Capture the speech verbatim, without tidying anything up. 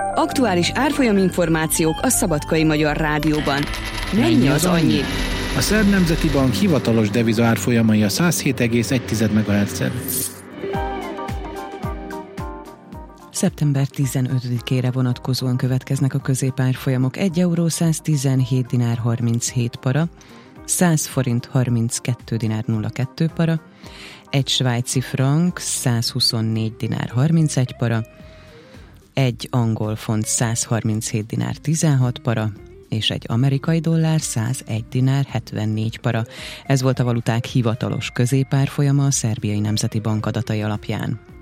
Aktuális árfolyam információk a Szabadkai Magyar Rádióban. Mennyi az annyi? A Szerb Nemzeti Bank hivatalos deviza árfolyamai a száz hét egész egy megahertzen. szeptember tizenötödikére vonatkozóan következnek a középárfolyamok. egy euró száztizenhét dinár harminchét para, száz forint harminckettő dinár nulla kettő para, egy svájci frank százhuszonnégy dinár harmincegy para, egy angol font százharminchét dinár tizenhat para, és egy amerikai dollár százegy dinár hetvennégy para. Ez volt a valuták hivatalos középárfolyama a Szerbiai Nemzeti Bank adatai alapján.